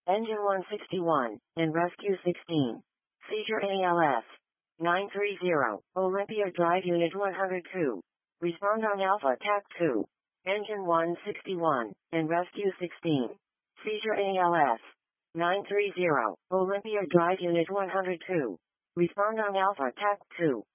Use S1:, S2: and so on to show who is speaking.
S1: Engine 161, and Rescue 16. Seizure ALS. 930, Olympia Drive Unit 102. Respond on Alpha TAC 2. Engine 161, and Rescue 16. Seizure ALS. 930, Olympia Drive Unit 102. Respond on Alpha TAC 2.